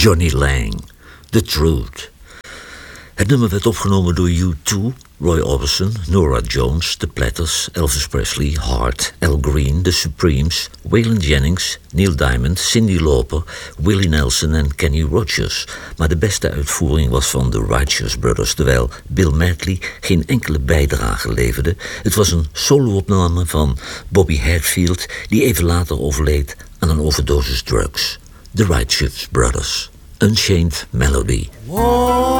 Johnny Lang, The Truth. Het nummer werd opgenomen door U2, Roy Orbison, Norah Jones, The Platters, Elvis Presley, Hart, Al Green, The Supremes, Waylon Jennings, Neil Diamond, Cyndi Lauper, Willie Nelson en Kenny Rogers. Maar de beste uitvoering was van The Righteous Brothers, terwijl Bill Medley geen enkele bijdrage leverde. Het was een solo-opname van Bobby Hatfield, die even later overleed aan een overdosis drugs. The Righteous Brothers, Unchained Melody. Whoa.